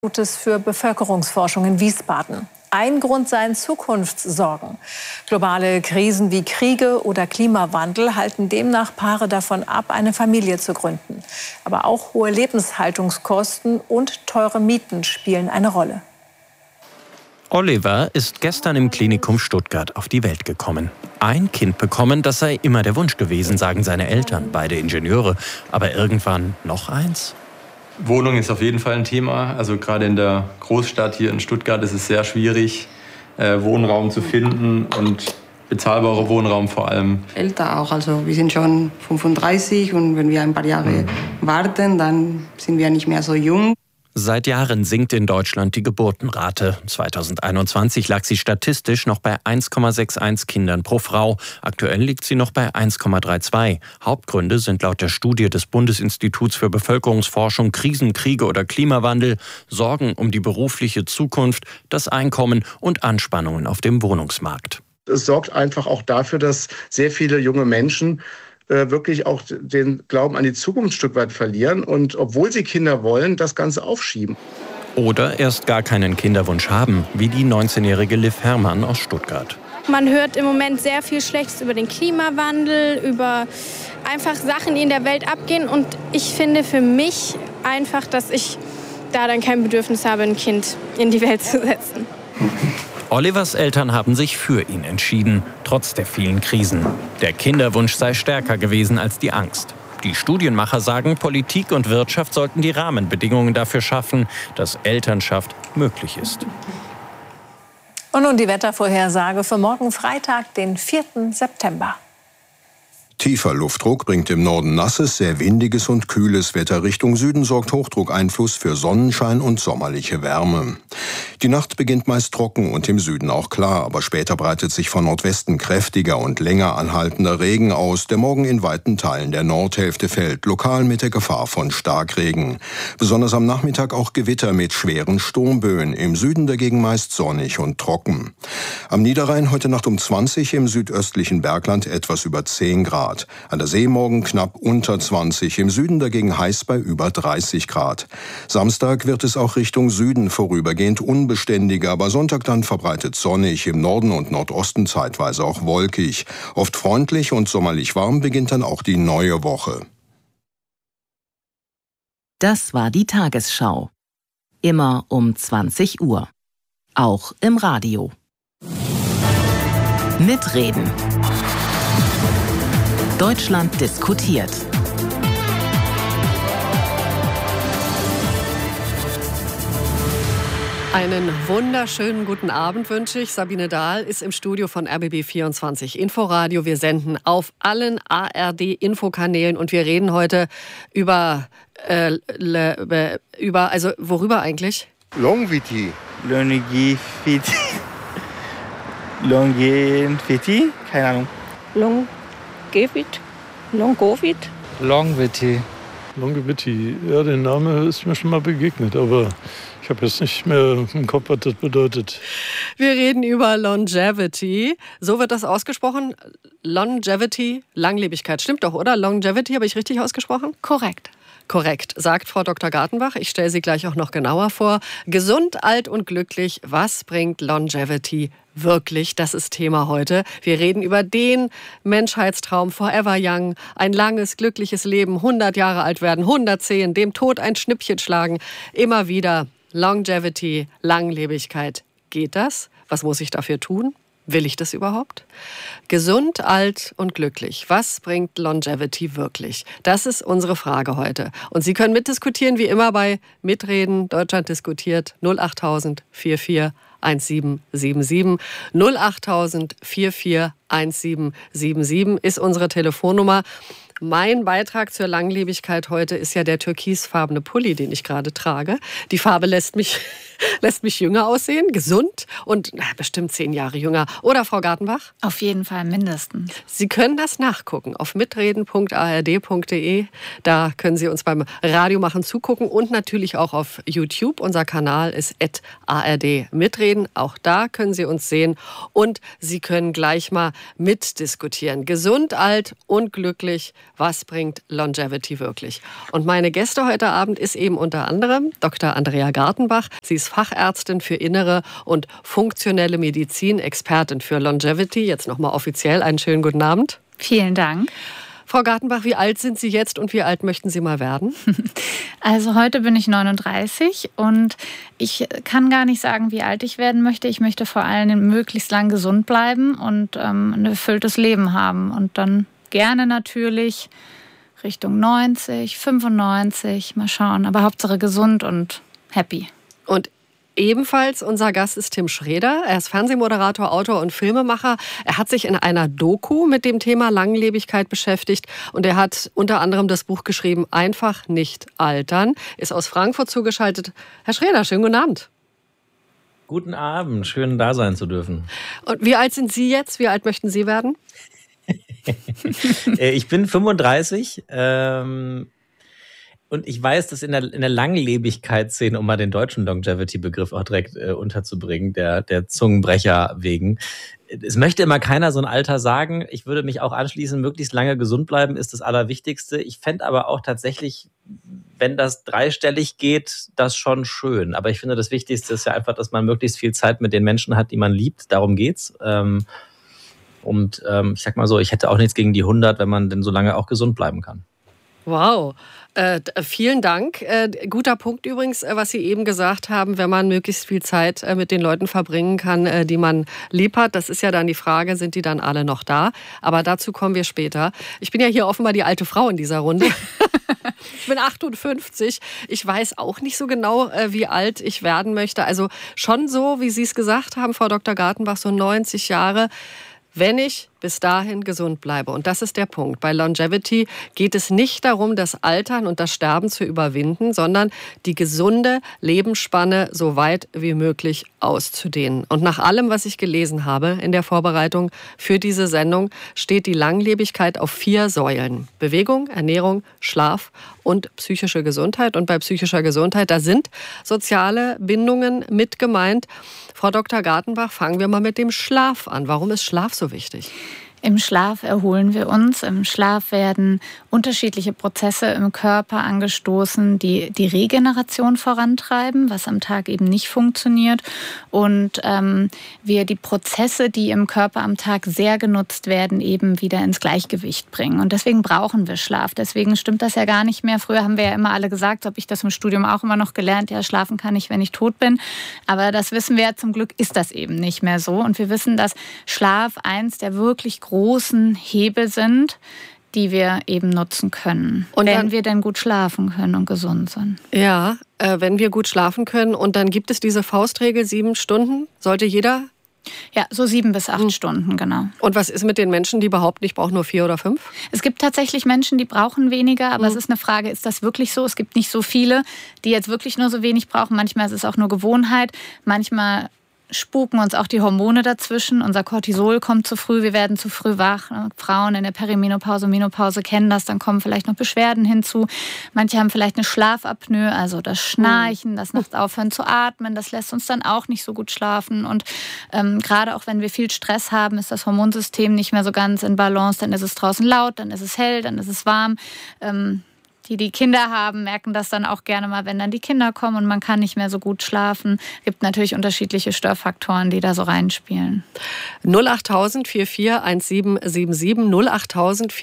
Gutes für Bevölkerungsforschung in Wiesbaden. Ein Grund seien Zukunftssorgen. Globale Krisen wie Kriege oder Klimawandel halten demnach Paare davon ab, eine Familie zu gründen. Aber auch hohe Lebenshaltungskosten und teure Mieten spielen eine Rolle. Oliver ist gestern im Klinikum Stuttgart auf die Welt gekommen. Ein Kind bekommen, das sei immer der Wunsch gewesen, sagen seine Eltern, beide Ingenieure. Aber irgendwann noch eins? Wohnung ist auf jeden Fall ein Thema. Also gerade in der Großstadt hier in Stuttgart ist es sehr schwierig, Wohnraum zu finden und bezahlbarer Wohnraum vor allem. Älter auch, also wir sind schon 35 und wenn wir ein paar Jahre warten, dann sind wir nicht mehr so jung. Seit Jahren sinkt in Deutschland die Geburtenrate. 2021 lag sie statistisch noch bei 1,61 Kindern pro Frau. Aktuell liegt sie noch bei 1,32. Hauptgründe sind laut der Studie des Bundesinstituts für Bevölkerungsforschung Krisen, Kriege oder Klimawandel, Sorgen um die berufliche Zukunft, das Einkommen und Anspannungen auf dem Wohnungsmarkt. Es sorgt einfach auch dafür, dass sehr viele junge Menschen wirklich auch den Glauben an die Zukunft ein Stück weit verlieren und obwohl sie Kinder wollen, das Ganze aufschieben. Oder erst gar keinen Kinderwunsch haben, wie die 19-jährige Liv Herrmann aus Stuttgart. Man hört im Moment sehr viel Schlechtes über den Klimawandel, über einfach Sachen, die in der Welt abgehen. Und ich finde für mich einfach, dass ich da dann kein Bedürfnis habe, ein Kind in die Welt zu setzen. Olivers Eltern haben sich für ihn entschieden, trotz der vielen Krisen. Der Kinderwunsch sei stärker gewesen als die Angst. Die Studienmacher sagen, Politik und Wirtschaft sollten die Rahmenbedingungen dafür schaffen, dass Elternschaft möglich ist. Und nun die Wettervorhersage für morgen Freitag, den 4. September. Tiefer Luftdruck bringt im Norden nasses, sehr windiges und kühles Wetter. Richtung Süden sorgt Hochdruckeinfluss für Sonnenschein und sommerliche Wärme. Die Nacht beginnt meist trocken und im Süden auch klar, aber später breitet sich von Nordwesten kräftiger und länger anhaltender Regen aus, der morgen in weiten Teilen der Nordhälfte fällt, lokal mit der Gefahr von Starkregen. Besonders am Nachmittag auch Gewitter mit schweren Sturmböen, im Süden dagegen meist sonnig und trocken. Am Niederrhein heute Nacht um 20, im südöstlichen Bergland etwas über 10 Grad. An der See morgen knapp unter 20, im Süden dagegen heiß bei über 30 Grad. Samstag wird es auch Richtung Süden vorübergehend unbeständiger, aber Sonntag dann verbreitet sonnig, im Norden und Nordosten zeitweise auch wolkig. Oft freundlich und sommerlich warm beginnt dann auch die neue Woche. Das war die Tagesschau. Immer um 20 Uhr. Auch im Radio. Mitreden. Deutschland diskutiert. Einen wunderschönen guten Abend wünsche ich. Sabine Dahl ist im Studio von RBB24 Inforadio. Wir senden auf allen ARD-Infokanälen und wir reden heute über also worüber eigentlich? Longevity. Keine Ahnung. Longevity, ja, der Name ist mir schon mal begegnet, aber ich habe jetzt nicht mehr im Kopf, was das bedeutet. Wir reden über Longevity. So wird das ausgesprochen. Longevity, Langlebigkeit. Stimmt doch, oder? Longevity, habe ich richtig ausgesprochen? Korrekt. Korrekt, sagt Frau Dr. Gartenbach. Ich stelle sie gleich auch noch genauer vor. Gesund, alt und glücklich. Was bringt Longevity wirklich? Das ist Thema heute. Wir reden über den Menschheitstraum Forever Young. Ein langes, glückliches Leben, 100 Jahre alt werden, 110, dem Tod ein Schnippchen schlagen. Immer wieder Longevity, Langlebigkeit. Geht das? Was muss ich dafür tun? Will ich das überhaupt? Gesund, alt und glücklich. Was bringt Longevity wirklich? Das ist unsere Frage heute. Und Sie können mitdiskutieren, wie immer bei Mitreden. Deutschland diskutiert 08000 44 1777. 08000 44 1777 ist unsere Telefonnummer. Mein Beitrag zur Langlebigkeit heute ist ja der türkisfarbene Pulli, den ich gerade trage. Die Farbe lässt mich lässt mich jünger aussehen, gesund und bestimmt 10 Jahre jünger. Oder, Frau Gartenbach? Auf jeden Fall mindestens. Sie können das nachgucken auf mitreden.ard.de. Da können Sie uns beim Radiomachen zugucken und natürlich auch auf YouTube. Unser Kanal ist @ARD-Mitreden. Auch da können Sie uns sehen und Sie können gleich mal mitdiskutieren. Gesund, alt und glücklich, was bringt Longevity wirklich? Und meine Gäste heute Abend ist eben unter anderem Dr. Andrea Gartenbach. Sie ist Fachärztin für Innere und funktionelle Medizin, Expertin für Longevity. Jetzt nochmal offiziell einen schönen guten Abend. Vielen Dank. Frau Gartenbach, wie alt sind Sie jetzt und wie alt möchten Sie mal werden? Also heute bin ich 39 und ich kann gar nicht sagen, wie alt ich werden möchte. Ich möchte vor allem möglichst lang gesund bleiben und ein erfülltes Leben haben. Und dann gerne natürlich Richtung 90, 95, mal schauen. Aber Hauptsache gesund und happy. Und ebenfalls unser Gast ist Tim Schreder. Er ist Fernsehmoderator, Autor und Filmemacher. Er hat sich in einer Doku mit dem Thema Langlebigkeit beschäftigt und er hat unter anderem das Buch geschrieben, Einfach nicht altern. Ist aus Frankfurt zugeschaltet. Herr Schreder, schönen guten Abend. Guten Abend, schön da sein zu dürfen. Und wie alt sind Sie jetzt? Wie alt möchten Sie werden? Ich bin 35. Und ich weiß, dass in der Langlebigkeitsszene, um mal den deutschen Longevity-Begriff auch direkt unterzubringen, der Zungenbrecher wegen, es möchte immer keiner so ein Alter sagen. Ich würde mich auch anschließen, möglichst lange gesund bleiben ist das Allerwichtigste. Ich fände aber auch tatsächlich, wenn das dreistellig geht, das schon schön. Aber ich finde, das Wichtigste ist ja einfach, dass man möglichst viel Zeit mit den Menschen hat, die man liebt. Darum geht's. Und ich sag mal so, ich hätte auch nichts gegen die 100, wenn man denn so lange auch gesund bleiben kann. Wow, vielen Dank. Guter Punkt übrigens, was Sie eben gesagt haben, wenn man möglichst viel Zeit mit den Leuten verbringen kann, die man lieb hat. Das ist ja dann die Frage, sind die dann alle noch da? Aber dazu kommen wir später. Ich bin ja hier offenbar die alte Frau in dieser Runde. Ich bin 58. Ich weiß auch nicht so genau, wie alt ich werden möchte. Also schon so, wie Sie es gesagt haben, Frau Dr. Gartenbach, so 90 Jahre. Wenn ich bis dahin gesund bleibe. Und das ist der Punkt. Bei Longevity geht es nicht darum, das Altern und das Sterben zu überwinden, sondern die gesunde Lebensspanne so weit wie möglich auszudehnen. Und nach allem, was ich gelesen habe in der Vorbereitung für diese Sendung, steht die Langlebigkeit auf 4 Säulen. Bewegung, Ernährung, Schlaf und psychische Gesundheit. Und bei psychischer Gesundheit, da sind soziale Bindungen mit gemeint. Frau Dr. Gartenbach, fangen wir mal mit dem Schlaf an. Warum ist Schlaf so wichtig? Im Schlaf erholen wir uns. Im Schlaf werden unterschiedliche Prozesse im Körper angestoßen, die die Regeneration vorantreiben, was am Tag eben nicht funktioniert. Und wir die Prozesse, die im Körper am Tag sehr genutzt werden, eben wieder ins Gleichgewicht bringen. Und deswegen brauchen wir Schlaf. Deswegen stimmt das ja gar nicht mehr. Früher haben wir ja immer alle gesagt, so habe ich das im Studium auch immer noch gelernt, ja, schlafen kann ich, wenn ich tot bin. Aber das wissen wir ja, zum Glück ist das eben nicht mehr so. Und wir wissen, dass Schlaf eins der wirklich großen Hebel sind, die wir eben nutzen können, und wenn wir denn gut schlafen können und gesund sind. Ja, wenn wir gut schlafen können. Und dann gibt es diese Faustregel, 7 Stunden, sollte jeder? Ja, so 7 bis 8 Stunden, genau. Und was ist mit den Menschen, die behaupten, ich brauche nur 4 oder 5? Es gibt tatsächlich Menschen, die brauchen weniger, aber es ist eine Frage, ist das wirklich so? Es gibt nicht so viele, die jetzt wirklich nur so wenig brauchen. Manchmal ist es auch nur Gewohnheit, manchmal spuken uns auch die Hormone dazwischen. Unser Cortisol kommt zu früh, wir werden zu früh wach. Frauen in der Perimenopause, Menopause kennen das, dann kommen vielleicht noch Beschwerden hinzu. Manche haben vielleicht eine Schlafapnoe, also das Schnarchen, das nachts aufhören zu atmen, das lässt uns dann auch nicht so gut schlafen. Und gerade auch wenn wir viel Stress haben, ist das Hormonsystem nicht mehr so ganz in Balance. Dann ist es draußen laut, dann ist es hell, dann ist es warm. Die Kinder haben, merken das dann auch gerne mal, wenn dann die Kinder kommen und man kann nicht mehr so gut schlafen. Es gibt natürlich unterschiedliche Störfaktoren, die da so reinspielen. 08000 441777, 08000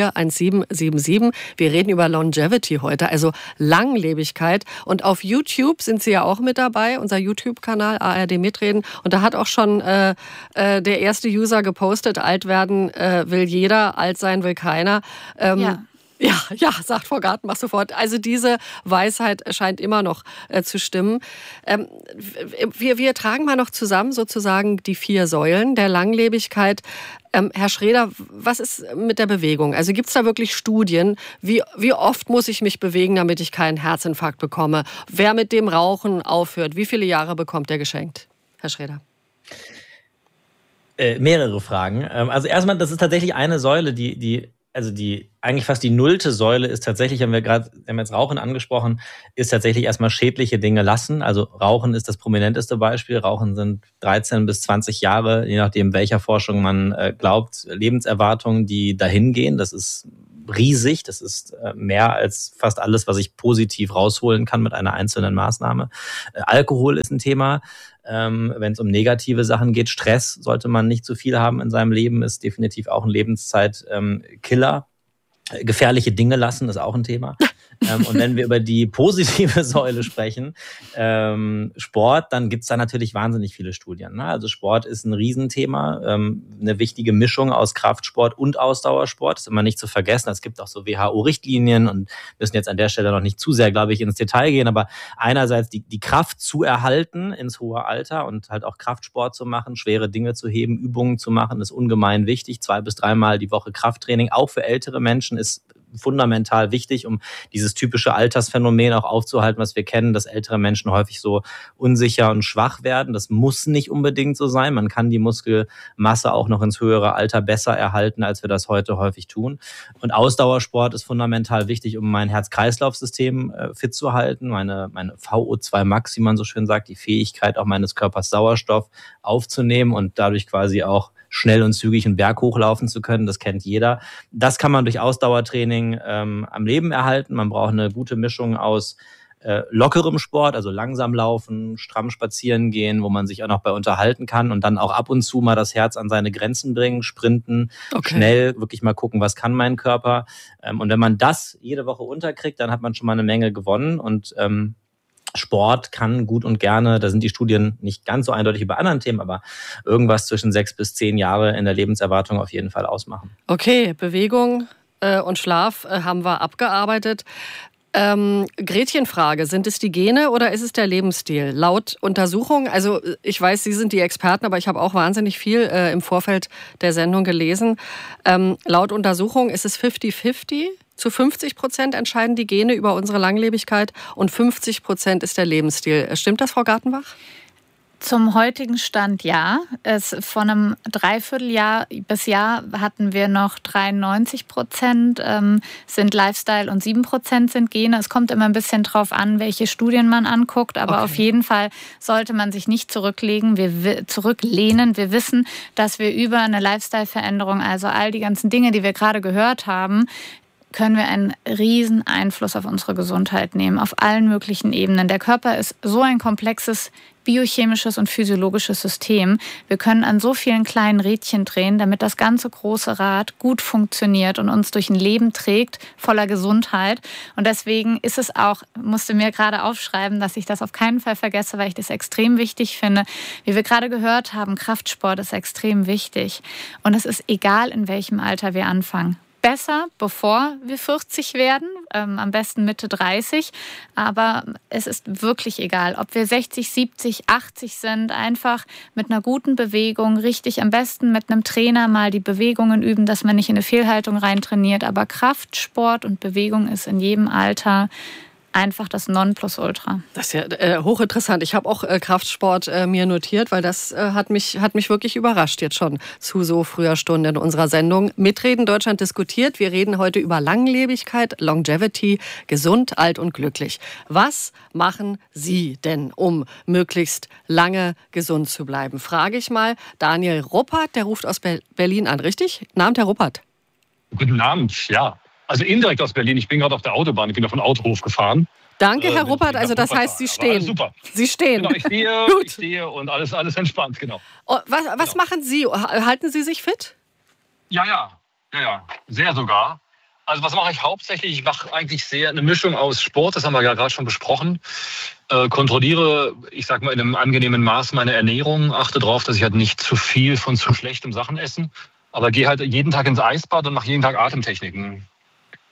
441777. Wir reden über Longevity heute, also Langlebigkeit. Und auf YouTube sind Sie ja auch mit dabei, unser YouTube-Kanal ARD Mitreden. Und da hat auch schon der erste User gepostet, alt werden will jeder, alt sein will keiner. Ja. Ja, sagt Frau Gartenbach sofort. Also diese Weisheit scheint immer noch zu stimmen. Wir tragen mal noch zusammen sozusagen die 4 Säulen der Langlebigkeit. Herr Schroeder, was ist mit der Bewegung? Also gibt es da wirklich Studien? Wie oft muss ich mich bewegen, damit ich keinen Herzinfarkt bekomme? Wer mit dem Rauchen aufhört, wie viele Jahre bekommt er geschenkt? Herr Schroeder. Mehrere Fragen. Also erstmal, das ist tatsächlich eine Säule, die eigentlich fast die 0. Säule ist tatsächlich, haben wir jetzt Rauchen angesprochen, ist tatsächlich erstmal schädliche Dinge lassen. Also Rauchen ist das prominenteste Beispiel. Rauchen sind 13 bis 20 Jahre, je nachdem welcher Forschung man glaubt, Lebenserwartungen, die dahin gehen. Das ist riesig. Das ist mehr als fast alles, was ich positiv rausholen kann mit einer einzelnen Maßnahme. Alkohol ist ein Thema. Wenn es um negative Sachen geht, Stress sollte man nicht zu viel haben in seinem Leben, ist definitiv auch ein Lebenszeitkiller. Gefährliche Dinge lassen ist auch ein Thema. Und wenn wir über die positive Säule sprechen, Sport, dann gibt's da natürlich wahnsinnig viele Studien. Ne? Also Sport ist ein Riesenthema, eine wichtige Mischung aus Kraftsport und Ausdauersport. Das ist immer nicht zu vergessen. Es gibt auch so WHO-Richtlinien und müssen jetzt an der Stelle noch nicht zu sehr, glaube ich, ins Detail gehen. Aber einerseits die Kraft zu erhalten ins hohe Alter und halt auch Kraftsport zu machen, schwere Dinge zu heben, Übungen zu machen, ist ungemein wichtig. 2 bis 3 Mal die Woche Krafttraining, auch für ältere Menschen, ist fundamental wichtig, um dieses typische Altersphänomen auch aufzuhalten, was wir kennen, dass ältere Menschen häufig so unsicher und schwach werden. Das muss nicht unbedingt so sein. Man kann die Muskelmasse auch noch ins höhere Alter besser erhalten, als wir das heute häufig tun. Und Ausdauersport ist fundamental wichtig, um mein Herz-Kreislauf-System fit zu halten, meine VO2 Max, wie man so schön sagt, die Fähigkeit auch meines Körpers Sauerstoff aufzunehmen und dadurch quasi auch schnell und zügig einen Berg hochlaufen zu können, das kennt jeder. Das kann man durch Ausdauertraining am Leben erhalten. Man braucht eine gute Mischung aus lockerem Sport, also langsam laufen, stramm spazieren gehen, wo man sich auch noch bei unterhalten kann und dann auch ab und zu mal das Herz an seine Grenzen bringen, sprinten, schnell wirklich mal gucken, was kann mein Körper. Und wenn man das jede Woche unterkriegt, dann hat man schon mal eine Menge gewonnen und Sport kann gut und gerne, da sind die Studien nicht ganz so eindeutig über anderen Themen, aber irgendwas zwischen 6 bis 10 Jahre in der Lebenserwartung auf jeden Fall ausmachen. Okay, Bewegung und Schlaf haben wir abgearbeitet. Gretchenfrage, sind es die Gene oder ist es der Lebensstil? Laut Untersuchung, also ich weiß, Sie sind die Experten, aber ich habe auch wahnsinnig viel im Vorfeld der Sendung gelesen. Laut Untersuchung ist es 50-50. Zu 50% entscheiden die Gene über unsere Langlebigkeit und 50% ist der Lebensstil. Stimmt das, Frau Gartenbach? Zum heutigen Stand ja. Von einem Dreivierteljahr bis Jahr hatten wir noch 93% sind Lifestyle und 7% sind Gene. Es kommt immer ein bisschen drauf an, welche Studien man anguckt, aber auf jeden Fall sollte man sich nicht zurücklehnen. Wir wissen, dass wir über eine Lifestyle-Veränderung, also all die ganzen Dinge, die wir gerade gehört haben, können wir einen riesen Einfluss auf unsere Gesundheit nehmen, auf allen möglichen Ebenen. Der Körper ist so ein komplexes biochemisches und physiologisches System. Wir können an so vielen kleinen Rädchen drehen, damit das ganze große Rad gut funktioniert und uns durch ein Leben trägt, voller Gesundheit. Und deswegen ist es auch, musste mir gerade aufschreiben, dass ich das auf keinen Fall vergesse, weil ich das extrem wichtig finde. Wie wir gerade gehört haben, Kraftsport ist extrem wichtig. Und es ist egal, in welchem Alter wir anfangen. Besser, bevor wir 40 werden, am besten Mitte 30. Aber es ist wirklich egal, ob wir 60, 70, 80 sind. Einfach mit einer guten Bewegung, richtig am besten mit einem Trainer mal die Bewegungen üben, dass man nicht in eine Fehlhaltung reintrainiert. Aber Kraftsport und Bewegung ist in jedem Alter einfach das Nonplusultra. Das ist ja hochinteressant. Ich habe auch Kraftsport mir notiert, weil das hat mich wirklich überrascht jetzt schon zu so früher Stunde in unserer Sendung. Mitreden Deutschland diskutiert. Wir reden heute über Langlebigkeit, Longevity, gesund, alt und glücklich. Was machen Sie denn, um möglichst lange gesund zu bleiben? Frage ich mal Daniel Ruppert, der ruft aus Berlin an, richtig? Guten Abend, Herr Ruppert. Guten Abend, ja. Also indirekt aus Berlin. Ich bin gerade auf der Autobahn. Ich bin auf den Autohof gefahren. Danke, Herr Ruppert. Also das heißt, Sie stehen. Super. Sie stehen. Genau, ich stehe und alles entspannt, genau. Oh, was machen Sie? Halten Sie sich fit? Ja. Sehr sogar. Also was mache ich hauptsächlich? Ich mache eigentlich eine Mischung aus Sport, das haben wir ja gerade schon besprochen. Kontrolliere, ich sag mal, in einem angenehmen Maß meine Ernährung. Achte darauf, dass ich halt nicht zu viel von zu schlechtem Sachen esse. Aber gehe halt jeden Tag ins Eisbad und mache jeden Tag Atemtechniken.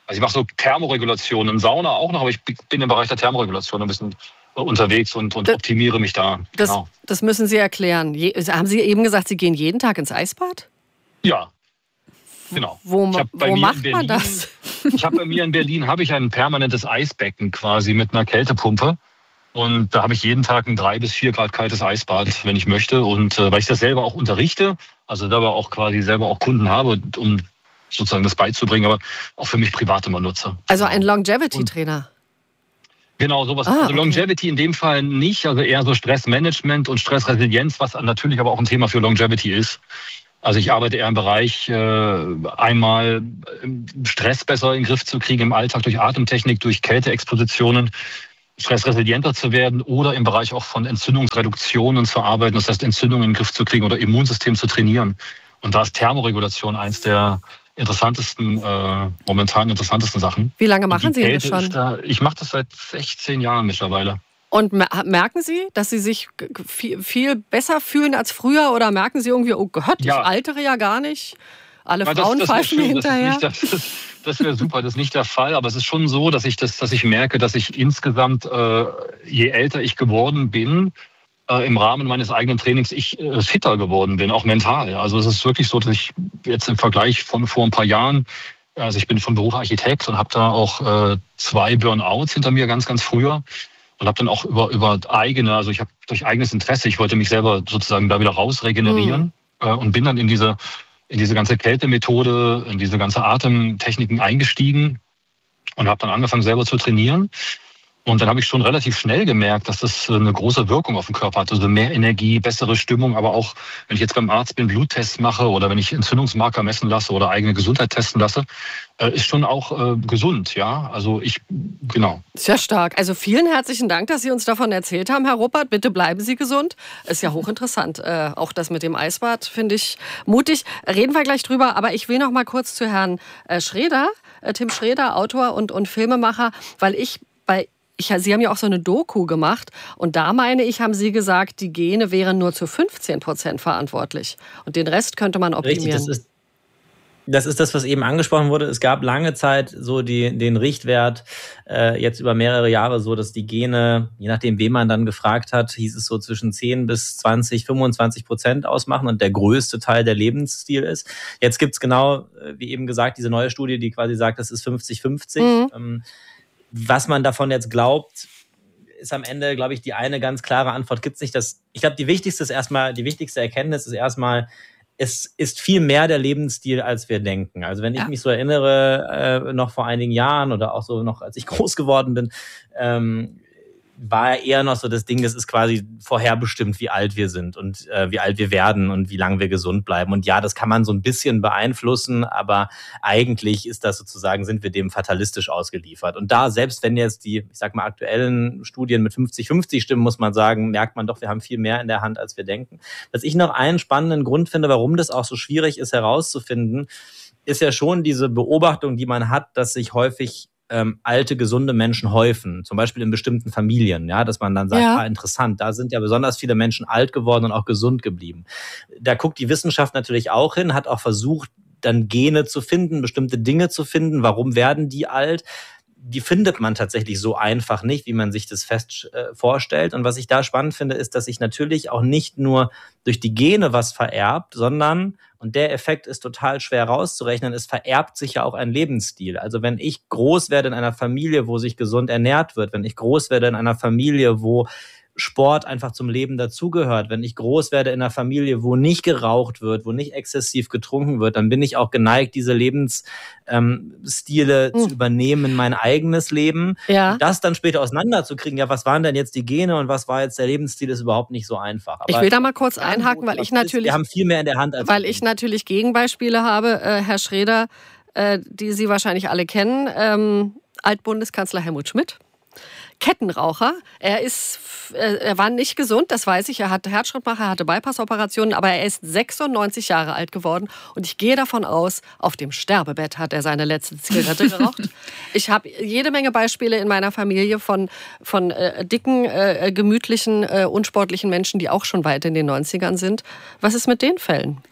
Also ich mache so Thermoregulationen, Sauna auch noch, aber ich bin im Bereich der Thermoregulation ein bisschen unterwegs und optimiere mich da. Genau. Das müssen Sie erklären. Haben Sie eben gesagt, Sie gehen jeden Tag ins Eisbad? Ja, genau. Wo macht man das? Ich habe bei mir in Berlin ein permanentes Eisbecken quasi mit einer Kältepumpe. Und da habe ich jeden Tag ein 3 bis 4 Grad kaltes Eisbad, wenn ich möchte. Und weil ich das selber auch unterrichte, also dabei auch quasi selber auch Kunden habe, um sozusagen das beizubringen, aber auch für mich privat immer nutze. Also ein Longevity-Trainer? Genau, sowas. Also Longevity in dem Fall nicht, also eher so Stressmanagement und Stressresilienz, was natürlich aber auch ein Thema für Longevity ist. Also ich arbeite eher im Bereich, einmal Stress besser in den Griff zu kriegen im Alltag durch Atemtechnik, durch Kälteexpositionen, stressresilienter zu werden oder im Bereich auch von Entzündungsreduktionen zu arbeiten, das heißt Entzündungen in den Griff zu kriegen oder Immunsystem zu trainieren. Und da ist Thermoregulation eins der momentan interessantesten Sachen. Wie lange machen Sie das schon? Ich mache das seit 16 Jahren mittlerweile. Und merken Sie, dass Sie sich viel besser fühlen als früher oder merken Sie irgendwie, oh Gott, ich altere ja gar nicht? Alle Frauen pfeifen mir hinterher. Das wäre super, das ist nicht der Fall, aber es ist schon so, dass ich merke, dass ich insgesamt, je älter ich geworden bin, im Rahmen meines eigenen Trainings fitter geworden bin, auch mental. Also es ist wirklich so, dass ich jetzt im Vergleich von vor ein paar Jahren, also ich bin von Beruf Architekt und habe da auch 2 Burnouts hinter mir ganz, ganz früher und habe dann auch über eigene, also ich habe durch eigenes Interesse, ich wollte mich selber sozusagen da wieder raus regenerieren und bin dann in diese ganze Kältemethode, in diese ganze Atemtechniken eingestiegen und habe dann angefangen selber zu trainieren. Und dann habe ich schon relativ schnell gemerkt, dass das eine große Wirkung auf den Körper hat. Also mehr Energie, bessere Stimmung, aber auch, wenn ich jetzt beim Arzt bin, Bluttests mache oder wenn ich Entzündungsmarker messen lasse oder eigene Gesundheit testen lasse, ist schon auch gesund, ja. Also genau. Sehr stark. Also vielen herzlichen Dank, dass Sie uns davon erzählt haben, Herr Ruppert. Bitte bleiben Sie gesund. Ist ja hochinteressant. Auch das mit dem Eisbad finde ich mutig. Reden wir gleich drüber. Aber ich will noch mal kurz zu Herrn Schreeder, Tim Schreeder, Autor und Filmemacher, weil Sie haben ja auch so eine Doku gemacht und da, meine ich, haben Sie gesagt, die Gene wären nur zu 15% verantwortlich und den Rest könnte man optimieren. Richtig, das ist das, was eben angesprochen wurde. Es gab lange Zeit so den Richtwert, jetzt über mehrere Jahre so, dass die Gene, je nachdem, wen man dann gefragt hat, hieß es so zwischen 10 bis 20, 25% ausmachen und der größte Teil der Lebensstil ist. Jetzt gibt's genau, wie eben gesagt, diese neue Studie, die quasi sagt, das ist 50-50. Was man davon jetzt glaubt, ist am Ende, glaube ich, die eine ganz klare Antwort. Gibt's nicht das. Ich glaube, die wichtigste Erkenntnis ist erstmal, es ist viel mehr der Lebensstil, als wir denken. Also wenn ich mich so erinnere, noch vor einigen Jahren oder auch so noch, als ich groß geworden bin, war eher noch so das Ding, das ist quasi vorherbestimmt, wie alt wir sind und wie alt wir werden und wie lange wir gesund bleiben. Und ja, das kann man so ein bisschen beeinflussen, aber eigentlich ist das sozusagen, sind wir dem fatalistisch ausgeliefert. Und da, selbst wenn jetzt die, ich sag mal, aktuellen Studien mit 50-50 stimmen, muss man sagen, merkt man doch, wir haben viel mehr in der Hand, als wir denken. Was ich noch einen spannenden Grund finde, warum das auch so schwierig ist herauszufinden, ist ja schon diese Beobachtung, die man hat, dass sich häufig alte, gesunde Menschen häufen, zum Beispiel in bestimmten Familien, ja, dass man dann sagt, interessant, da sind ja besonders viele Menschen alt geworden und auch gesund geblieben. Da guckt die Wissenschaft natürlich auch hin, hat auch versucht, dann Gene zu finden, bestimmte Dinge zu finden, warum werden die alt? Die findet man tatsächlich so einfach nicht, wie man sich das fest vorstellt. Und was ich da spannend finde, ist, dass sich natürlich auch nicht nur durch die Gene was vererbt, sondern, und der Effekt ist total schwer rauszurechnen, es vererbt sich ja auch ein Lebensstil. Also wenn ich groß werde in einer Familie, wo sich gesund ernährt wird, wenn ich groß werde in einer Familie, wo Sport einfach zum Leben dazugehört, wenn ich groß werde in einer Familie, wo nicht geraucht wird, wo nicht exzessiv getrunken wird, dann bin ich auch geneigt, diese Lebensstile zu übernehmen in mein eigenes Leben. Ja. Das dann später auseinanderzukriegen, ja, was waren denn jetzt die Gene und was war jetzt der Lebensstil, ist überhaupt nicht so einfach. Aber ich will da mal kurz einhaken, weil wir haben viel mehr in der Hand als ich natürlich Gegenbeispiele habe, Herr Schreeder, die Sie wahrscheinlich alle kennen. Altbundeskanzler Helmut Schmidt. Kettenraucher. Er war nicht gesund, das weiß ich. Er hatte Herzschrittmacher, er hatte Bypass-Operationen, aber er ist 96 Jahre alt geworden. Und ich gehe davon aus, auf dem Sterbebett hat er seine letzte Zigarette geraucht. Ich habe jede Menge Beispiele in meiner Familie von dicken, gemütlichen, unsportlichen Menschen, die auch schon weit in den 90ern sind. Was ist mit den Fällen?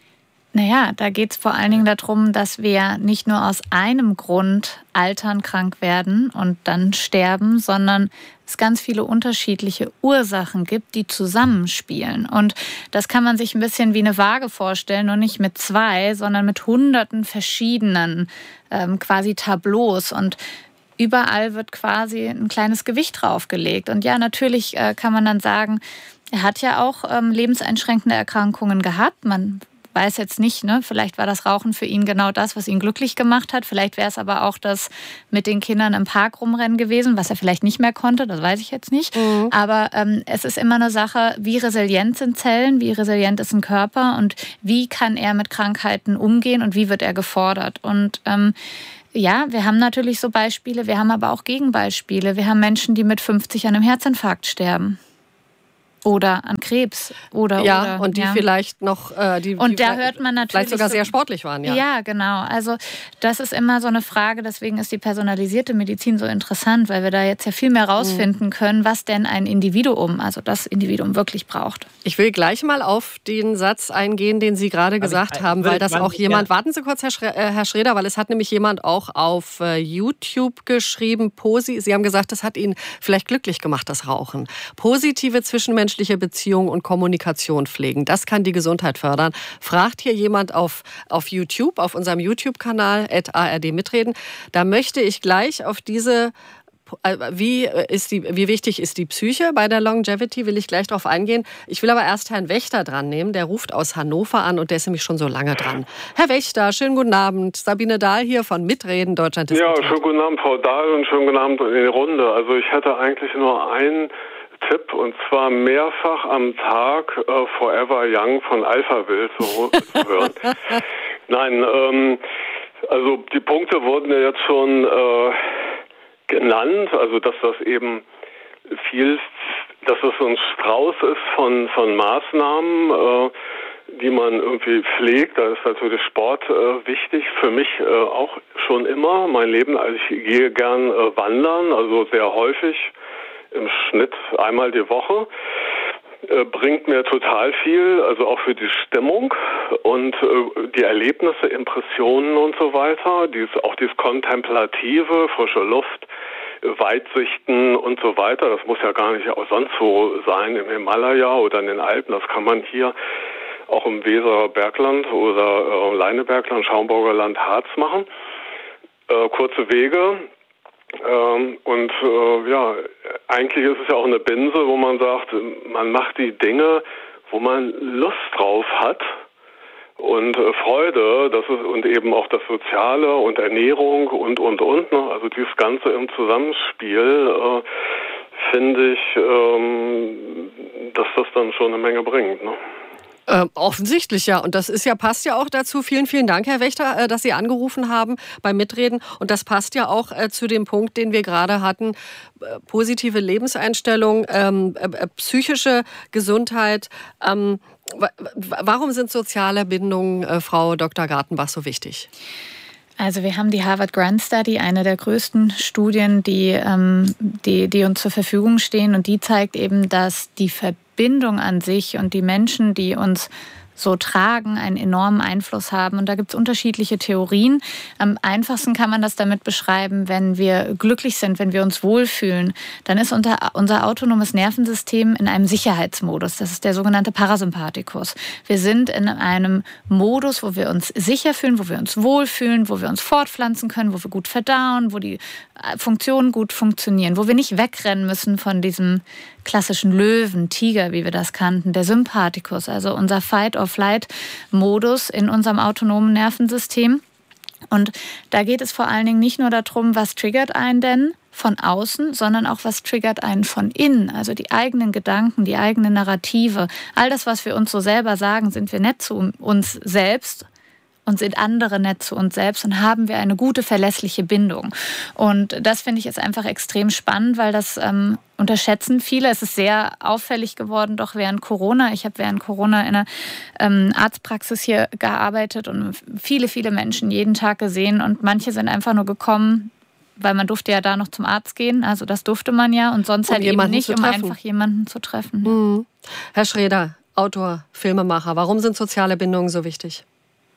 Naja, da geht es vor allen Dingen darum, dass wir nicht nur aus einem Grund altern, krank werden und dann sterben, sondern es ganz viele unterschiedliche Ursachen gibt, die zusammenspielen. Und das kann man sich ein bisschen wie eine Waage vorstellen, nur nicht mit 2, sondern mit hunderten verschiedenen quasi Tableaus. Und überall wird quasi ein kleines Gewicht draufgelegt. Und ja, natürlich kann man dann sagen, er hat ja auch lebenseinschränkende Erkrankungen gehabt. Man weiß jetzt nicht, ne? Vielleicht war das Rauchen für ihn genau das, was ihn glücklich gemacht hat. Vielleicht wäre es aber auch das mit den Kindern im Park rumrennen gewesen, was er vielleicht nicht mehr konnte, das weiß ich jetzt nicht. Aber es ist immer eine Sache, wie resilient sind Zellen, wie resilient ist ein Körper und wie kann er mit Krankheiten umgehen und wie wird er gefordert. Und ja, wir haben natürlich so Beispiele, wir haben aber auch Gegenbeispiele. Wir haben Menschen, die mit 50 an einem Herzinfarkt sterben. Oder an Krebs. Und die vielleicht noch, und da hört man natürlich vielleicht sogar sehr sportlich waren. Ja, genau. Also das ist immer so eine Frage, deswegen ist die personalisierte Medizin so interessant, weil wir da jetzt ja viel mehr rausfinden können, was denn ein Individuum, also das Individuum wirklich braucht. Ich will gleich mal auf den Satz eingehen, den Sie gerade gesagt haben, weil das auch jemand, warten Sie kurz, Herr Schreder, weil es hat nämlich jemand auch auf YouTube geschrieben, Sie haben gesagt, das hat ihn vielleicht glücklich gemacht, das Rauchen. Positive zwischenmenschliche Beziehungen und Kommunikation pflegen. Das kann die Gesundheit fördern. Fragt hier jemand auf YouTube, auf unserem YouTube-Kanal @ARD-Mitreden. Da möchte ich gleich auf diese, wie wichtig ist die Psyche bei der Longevity, will ich gleich drauf eingehen. Ich will aber erst Herrn Wächter dran nehmen. Der ruft aus Hannover an und der ist nämlich schon so lange dran. Herr Wächter, schönen guten Abend. Sabine Dahl hier von Mitreden, Deutschland diskutiert. Ja, schönen guten Abend, Frau Dahl, und schönen guten Abend in die Runde. Also ich hätte eigentlich nur einen Tipp, und zwar mehrfach am Tag Forever Young von Alphaville zu hören. Nein, also die Punkte wurden ja jetzt schon genannt, also dass das eben dass es so ein Strauß ist von Maßnahmen, die man irgendwie pflegt. Da ist natürlich Sport wichtig, für mich auch schon immer. Mein Leben, also ich gehe gern wandern, also sehr häufig, im Schnitt einmal die Woche, bringt mir total viel, also auch für die Stimmung und die Erlebnisse, Impressionen und so weiter, auch dieses Kontemplative, frische Luft, Weitsichten und so weiter, das muss ja gar nicht auch sonst so sein, im Himalaya oder in den Alpen, das kann man hier auch im Weserer Bergland oder Leinebergland, Schaumburger Land, Harz machen. Kurze Wege. Ja, eigentlich ist es ja auch eine Binse, wo man sagt, man macht die Dinge, wo man Lust drauf hat und Freude, und eben auch das Soziale und Ernährung und, ne? Also dieses Ganze im Zusammenspiel, finde ich, dass das dann schon eine Menge bringt, ne? Offensichtlich, ja. Und das passt ja auch dazu. Vielen, vielen Dank, Herr Wächter, dass Sie angerufen haben beim Mitreden. Und das passt ja auch zu dem Punkt, den wir gerade hatten. Positive Lebenseinstellung, psychische Gesundheit. Warum sind soziale Bindungen, Frau Dr. Gartenbach, so wichtig? Also wir haben die Harvard Grant Study, eine der größten Studien, die uns zur Verfügung stehen. Und die zeigt eben, dass die Verbindung an sich und die Menschen, die uns so tragen, einen enormen Einfluss haben. Und da gibt es unterschiedliche Theorien. Am einfachsten kann man das damit beschreiben, wenn wir glücklich sind, wenn wir uns wohlfühlen, dann ist unser autonomes Nervensystem in einem Sicherheitsmodus. Das ist der sogenannte Parasympathikus. Wir sind in einem Modus, wo wir uns sicher fühlen, wo wir uns wohlfühlen, wo wir uns fortpflanzen können, wo wir gut verdauen, wo die Funktionen gut funktionieren, wo wir nicht wegrennen müssen von diesem klassischen Löwen, Tiger, wie wir das kannten, der Sympathikus, also unser Fight-or-Flight-Modus in unserem autonomen Nervensystem. Und da geht es vor allen Dingen nicht nur darum, was triggert einen denn von außen, sondern auch, was triggert einen von innen, also die eigenen Gedanken, die eigene Narrative. All das, was wir uns so selber sagen, sind wir nett zu uns selbst und sind andere nett zu uns selbst und haben wir eine gute, verlässliche Bindung. Und das finde ich jetzt einfach extrem spannend, weil das unterschätzen viele. Es ist sehr auffällig geworden, doch während Corona. Ich habe während Corona in einer Arztpraxis hier gearbeitet und viele, viele Menschen jeden Tag gesehen. Und manche sind einfach nur gekommen, weil man durfte ja da noch zum Arzt gehen. Also das durfte man ja. Und sonst halt eben nicht, um einfach jemanden zu treffen. Mhm. Herr Schreder, Autor, Filmemacher, warum sind soziale Bindungen so wichtig?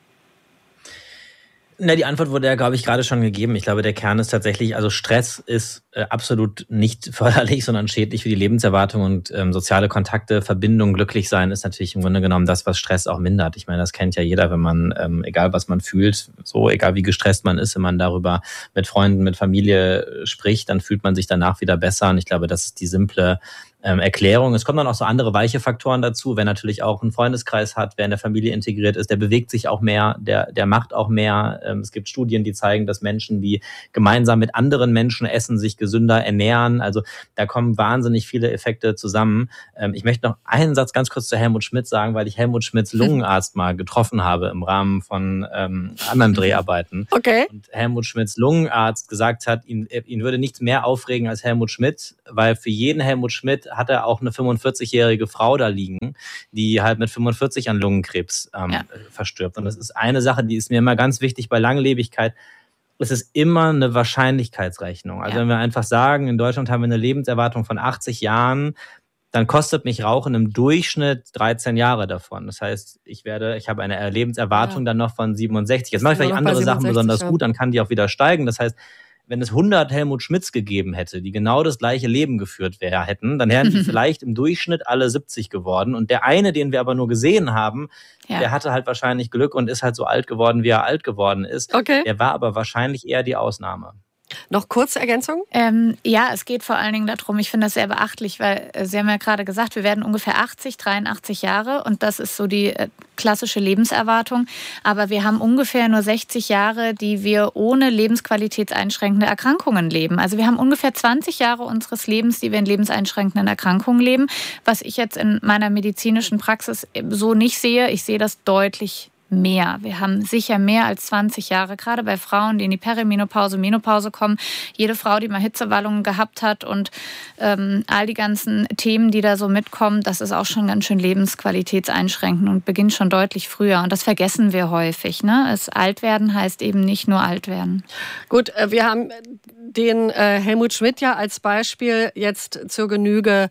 Na, die Antwort wurde ja, glaube ich, gerade schon gegeben. Ich glaube, der Kern ist tatsächlich, also Stress ist absolut nicht förderlich, sondern schädlich für die Lebenserwartung und soziale Kontakte, Verbindung, glücklich sein ist natürlich im Grunde genommen das, was Stress auch mindert. Ich meine, das kennt ja jeder, wenn man, egal was man fühlt, so egal wie gestresst man ist, wenn man darüber mit Freunden, mit Familie spricht, dann fühlt man sich danach wieder besser. Und ich glaube, das ist die simple Erklärung. Es kommen dann auch so andere weiche Faktoren dazu. Wer natürlich auch einen Freundeskreis hat, wer in der Familie integriert ist, der bewegt sich auch mehr, der macht auch mehr. Es gibt Studien, die zeigen, dass Menschen, die gemeinsam mit anderen Menschen essen, sich gesünder ernähren. Also da kommen wahnsinnig viele Effekte zusammen. Ich möchte noch einen Satz ganz kurz zu Helmut Schmidt sagen, weil ich Helmut Schmidts Lungenarzt mal getroffen habe im Rahmen von anderen Dreharbeiten. Okay. Und Helmut Schmidts Lungenarzt gesagt hat, ihn würde nichts mehr aufregen als Helmut Schmidt, weil für jeden Helmut Schmidt hat er auch eine 45-jährige Frau da liegen, die halt mit 45 an Lungenkrebs verstirbt. Und das ist eine Sache, die ist mir immer ganz wichtig bei Langlebigkeit. Es ist immer eine Wahrscheinlichkeitsrechnung. Also wenn wir einfach sagen, in Deutschland haben wir eine Lebenserwartung von 80 Jahren, dann kostet mich Rauchen im Durchschnitt 13 Jahre davon. Das heißt, ich habe eine Lebenserwartung dann noch von 67. Jetzt mache ich vielleicht andere Sachen besonders gut, dann kann die auch wieder steigen. Das heißt, wenn es 100 Helmut Schmidts gegeben hätte, die genau das gleiche Leben geführt hätten, dann wären die vielleicht im Durchschnitt alle 70 geworden. Und der eine, den wir aber nur gesehen haben, der hatte halt wahrscheinlich Glück und ist halt so alt geworden, wie er alt geworden ist. Okay. Der war aber wahrscheinlich eher die Ausnahme. Noch kurze Ergänzung? Ja, es geht vor allen Dingen darum, ich finde das sehr beachtlich, weil Sie haben ja gerade gesagt, wir werden ungefähr 80, 83 Jahre und das ist so die klassische Lebenserwartung. Aber wir haben ungefähr nur 60 Jahre, die wir ohne lebensqualitätseinschränkende Erkrankungen leben. Also wir haben ungefähr 20 Jahre unseres Lebens, die wir in lebenseinschränkenden Erkrankungen leben. Was ich jetzt in meiner medizinischen Praxis so nicht sehe, ich sehe das deutlich mehr. Wir haben sicher mehr als 20 Jahre, gerade bei Frauen, die in die Perimenopause, Menopause kommen. Jede Frau, die mal Hitzewallungen gehabt hat und all die ganzen Themen, die da so mitkommen, das ist auch schon ganz schön lebensqualitätseinschränkend und beginnt schon deutlich früher. Und das vergessen wir häufig. Ne? Das Altwerden heißt eben nicht nur alt werden. Gut, wir haben den Helmut Schmidt ja als Beispiel jetzt zur Genüge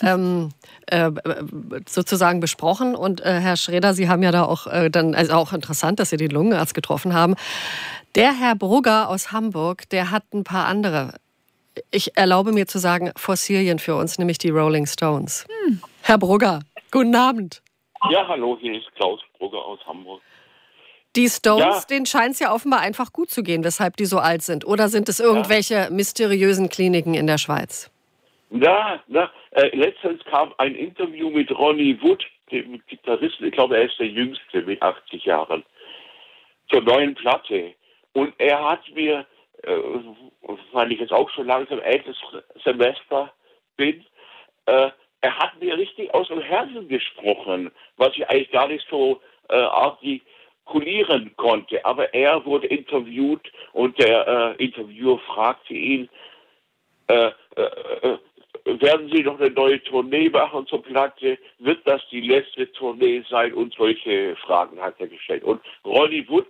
sozusagen besprochen. Und Herr Schreder, Sie haben ja da auch also auch interessant, dass Sie den Lungenarzt getroffen haben. Der Herr Brugger aus Hamburg, der hat ein paar andere, ich erlaube mir zu sagen, Fossilien für uns, nämlich die Rolling Stones. Herr Brugger, guten Abend. Ja, hallo, hier ist Klaus Brugger aus Hamburg. Die Stones, denen scheint es ja offenbar einfach gut zu gehen, weshalb die so alt sind. Oder sind es irgendwelche mysteriösen Kliniken in der Schweiz? Letztens kam ein Interview mit Ronnie Wood, dem Gitarristen, ich glaube, er ist der Jüngste mit 80 Jahren, zur neuen Platte. Und er hat mir, weil ich jetzt auch schon langsam älteres Semester bin, er hat mir richtig aus dem Herzen gesprochen, was ich eigentlich gar nicht so artikulieren konnte. Aber er wurde interviewt und der Interviewer fragte ihn, werden Sie noch eine neue Tournee machen zur Platte? Wird das die letzte Tournee sein? Und solche Fragen hat er gestellt. Und Ronnie Wood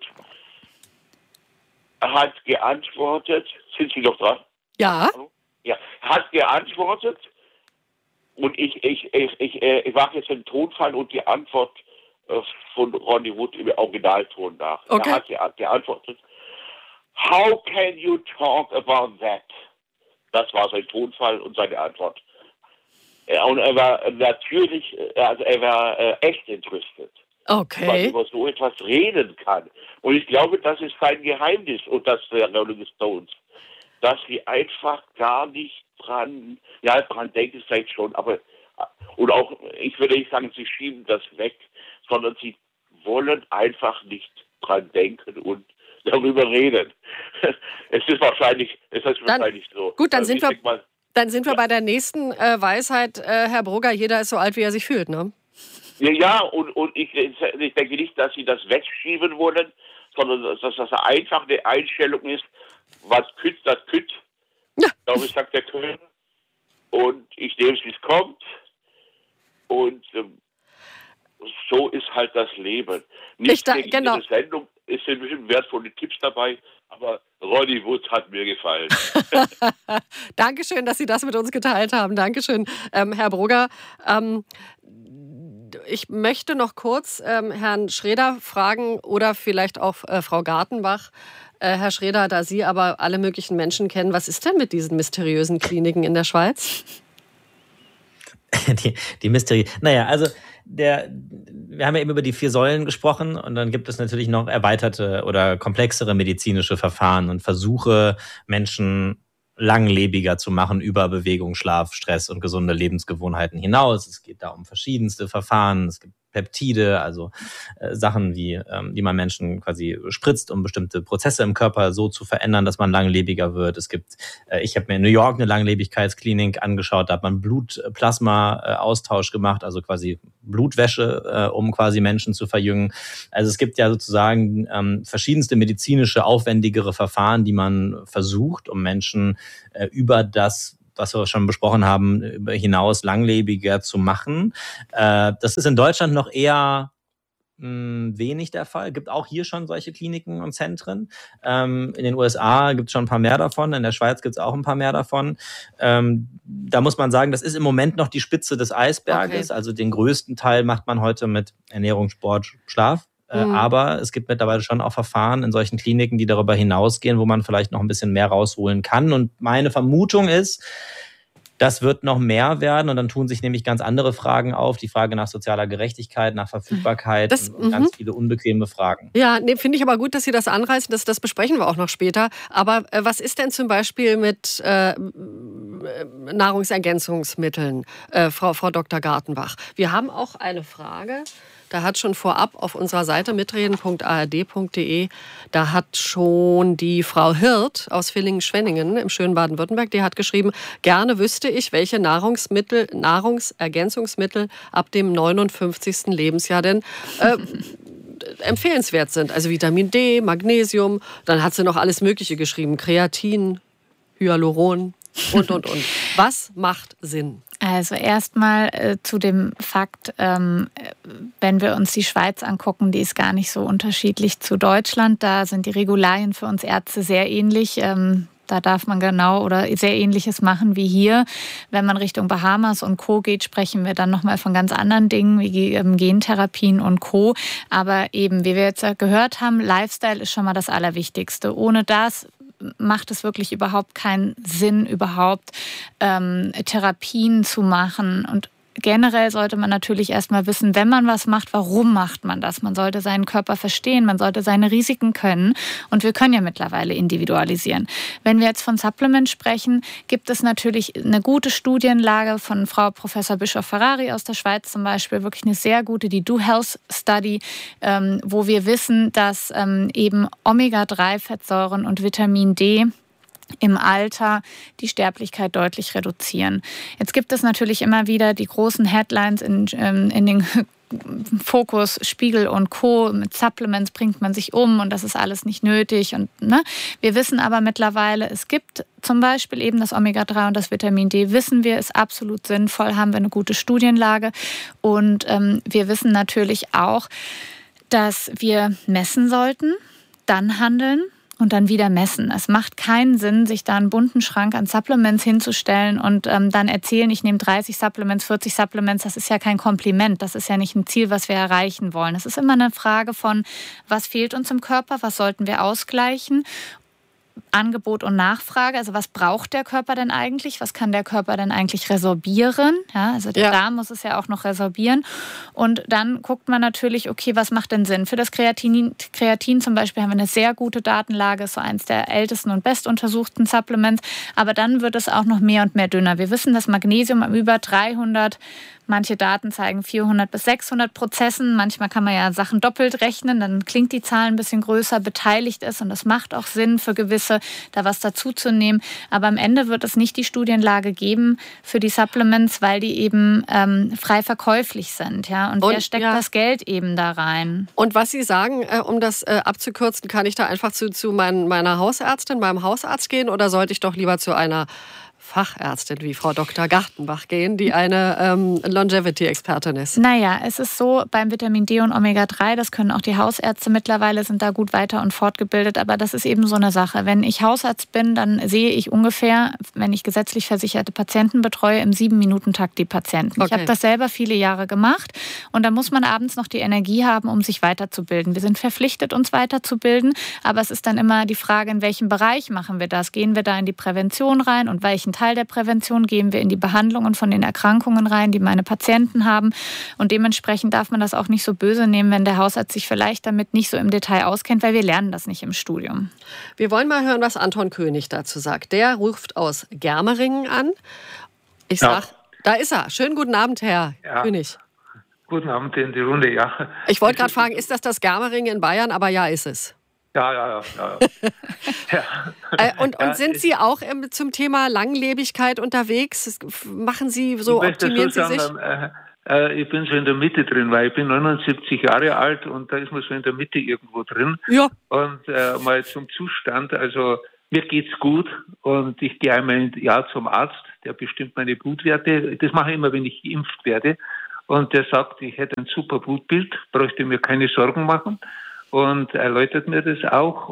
hat geantwortet. Sind Sie noch dran? Ja. Ja, hat geantwortet. Und ich mache jetzt den Tonfall und die Antwort von Ronnie Wood im Originalton nach. Okay. Er hat geantwortet: How can you talk about that? Das war sein Tonfall und seine Antwort. Und er war natürlich, also er war echt entrüstet. Okay. Weil man über so etwas reden kann. Und ich glaube, das ist kein Geheimnis und das der Rolling Stones, dass sie einfach gar nicht dran denken vielleicht schon, aber und auch, ich würde nicht sagen, sie schieben das weg, sondern sie wollen einfach nicht dran denken und darüber reden. Es ist wahrscheinlich so. Gut, dann sind wir bei der nächsten Weisheit, Herr Brugger, jeder ist so alt, wie er sich fühlt, ne? Ja, und ich denke nicht, dass sie das wegschieben wollen, sondern dass das einfach eine Einstellung ist, was kütt, das kütt. Ja. Ich glaube, ich sagt der König. Und ich nehme es, wie es kommt. Und so ist halt das Leben. Nicht gegen Ihre Sendung. Es sind bestimmt wertvolle Tipps dabei, aber Ronnie Wood hat mir gefallen. Dankeschön, dass Sie das mit uns geteilt haben. Dankeschön, Herr Brugger. ich möchte noch kurz Herrn Schreder fragen oder vielleicht auch Frau Gartenbach. Herr Schreder, da Sie aber alle möglichen Menschen kennen, was ist denn mit diesen mysteriösen Kliniken in der Schweiz? Die Mysterie. Naja, also wir haben ja eben über die 4 Säulen gesprochen und dann gibt es natürlich noch erweiterte oder komplexere medizinische Verfahren und Versuche, Menschen langlebiger zu machen über Bewegung, Schlaf, Stress und gesunde Lebensgewohnheiten hinaus. Es geht da um verschiedenste Verfahren. Es gibt Peptide, also Sachen, die man Menschen quasi spritzt, um bestimmte Prozesse im Körper so zu verändern, dass man langlebiger wird. Es gibt, ich habe mir in New York eine Langlebigkeitsklinik angeschaut, da hat man Blutplasma-Austausch gemacht, also quasi Blutwäsche, um quasi Menschen zu verjüngen. Also es gibt ja sozusagen verschiedenste medizinische, aufwendigere Verfahren, die man versucht, um Menschen über das, was wir schon besprochen haben, hinaus langlebiger zu machen. Das ist in Deutschland noch eher wenig der Fall. Es gibt auch hier schon solche Kliniken und Zentren. In den USA gibt es schon ein paar mehr davon. In der Schweiz gibt es auch ein paar mehr davon. Da muss man sagen, das ist im Moment noch die Spitze des Eisberges. Okay. Also den größten Teil macht man heute mit Ernährung, Sport, Schlaf. Aber es gibt mittlerweile schon auch Verfahren in solchen Kliniken, die darüber hinausgehen, wo man vielleicht noch ein bisschen mehr rausholen kann. Und meine Vermutung ist, das wird noch mehr werden und dann tun sich nämlich ganz andere Fragen auf. Die Frage nach sozialer Gerechtigkeit, nach Verfügbarkeit und ganz viele unbequeme Fragen. Ja, finde ich aber gut, dass Sie das anreißen. Das besprechen wir auch noch später. Aber was ist denn zum Beispiel mit Nahrungsergänzungsmitteln, Frau Dr. Gartenbach? Wir haben auch eine Frage. Da hat schon vorab auf unserer Seite mitreden.ard.de, da hat schon die Frau Hirt aus Villingen-Schwenningen im schönen Baden-Württemberg, die hat geschrieben, gerne wüsste ich, welche Nahrungsergänzungsmittel ab dem 59. Lebensjahr denn empfehlenswert sind. Also Vitamin D, Magnesium, dann hat sie noch alles Mögliche geschrieben, Kreatin, Hyaluron und. Was macht Sinn? Also erstmal zu dem Fakt, wenn wir uns die Schweiz angucken, die ist gar nicht so unterschiedlich zu Deutschland. Da sind die Regularien für uns Ärzte sehr ähnlich. Da darf man genau oder sehr Ähnliches machen wie hier. Wenn man Richtung Bahamas und Co. geht, sprechen wir dann nochmal von ganz anderen Dingen wie Gentherapien und Co. Aber eben, wie wir jetzt gehört haben, Lifestyle ist schon mal das Allerwichtigste. Ohne das macht es wirklich überhaupt keinen Sinn, überhaupt Therapien zu machen. Und generell sollte man natürlich erstmal wissen, wenn man was macht, warum macht man das? Man sollte seinen Körper verstehen, man sollte seine Risiken können. Und wir können ja mittlerweile individualisieren. Wenn wir jetzt von Supplements sprechen, gibt es natürlich eine gute Studienlage von Frau Professor Bischoff-Ferrari aus der Schweiz zum Beispiel, wirklich eine sehr gute, die Do Health Study, wo wir wissen, dass eben Omega-3-Fettsäuren und Vitamin D im Alter die Sterblichkeit deutlich reduzieren. Jetzt gibt es natürlich immer wieder die großen Headlines in den Fokus, Spiegel und Co. Mit Supplements bringt man sich um und das ist alles nicht nötig. Und, wir wissen aber mittlerweile, es gibt zum Beispiel eben das Omega-3 und das Vitamin D, wissen wir, ist absolut sinnvoll, haben wir eine gute Studienlage. Und wir wissen natürlich auch, dass wir messen sollten, dann handeln und dann wieder messen. Es macht keinen Sinn, sich da einen bunten Schrank an Supplements hinzustellen und dann erzählen, ich nehme 30 Supplements, 40 Supplements. Das ist ja kein Kompliment. Das ist ja nicht ein Ziel, was wir erreichen wollen. Es ist immer eine Frage von, was fehlt uns im Körper, was sollten wir ausgleichen? Angebot und Nachfrage, also was braucht der Körper denn eigentlich? Was kann der Körper denn eigentlich resorbieren? Ja, also der Darm muss es ja auch noch resorbieren. Und dann guckt man natürlich, okay, was macht denn Sinn? Für das Kreatin zum Beispiel haben wir eine sehr gute Datenlage, ist so eins der ältesten und bestuntersuchten Supplements. Aber dann wird es auch noch mehr und mehr dünner. Wir wissen, dass Magnesium über 300, manche Daten zeigen 400 bis 600 Prozessen. Manchmal kann man ja Sachen doppelt rechnen, dann klingt die Zahl ein bisschen größer, beteiligt ist. Und das macht auch Sinn für gewisse, da was dazu zu nehmen. Aber am Ende wird es nicht die Studienlage geben für die Supplements, weil die eben frei verkäuflich sind. Ja? Und wer steckt das Geld eben da rein? Und was Sie sagen, um das abzukürzen, kann ich da einfach zu meiner Hausärztin, meinem Hausarzt gehen oder sollte ich doch lieber zu einer Fachärztin wie Frau Dr. Gartenbach gehen, die eine Longevity-Expertin ist? Naja, es ist so, beim Vitamin D und Omega-3, das können auch die Hausärzte mittlerweile, sind da gut weiter und fortgebildet, aber das ist eben so eine Sache. Wenn ich Hausarzt bin, dann sehe ich ungefähr, wenn ich gesetzlich versicherte Patienten betreue, im 7-Minuten-Takt die Patienten. Okay. Ich habe das selber viele Jahre gemacht und da muss man abends noch die Energie haben, um sich weiterzubilden. Wir sind verpflichtet, uns weiterzubilden, aber es ist dann immer die Frage, in welchem Bereich machen wir das? Gehen wir da in die Prävention rein und welchen Teil der Prävention gehen wir in die Behandlungen von den Erkrankungen rein, die meine Patienten haben? Und dementsprechend darf man das auch nicht so böse nehmen, wenn der Hausarzt sich vielleicht damit nicht so im Detail auskennt, weil wir lernen das nicht im Studium. Wir wollen mal hören, was Anton König dazu sagt. Der ruft aus Germeringen an. Ich sag, da ist er. Schönen guten Abend, Herr König. Guten Abend in die Runde, ja. Ich wollte gerade fragen, ist das Germeringen in Bayern? Aber ja, ist es. Ja. Und sind Sie auch zum Thema Langlebigkeit unterwegs? Machen Sie so, optimieren Sie sich? Ich bin so in der Mitte drin, weil ich bin 79 Jahre alt und da ist man so in der Mitte irgendwo drin. Ja. Und mal zum Zustand, also mir geht's gut und ich gehe einmal im Jahr zum Arzt, der bestimmt meine Blutwerte. Das mache ich immer, wenn ich geimpft werde. Und der sagt, ich hätte ein super Blutbild, bräuchte mir keine Sorgen machen. Und erläutert mir das auch.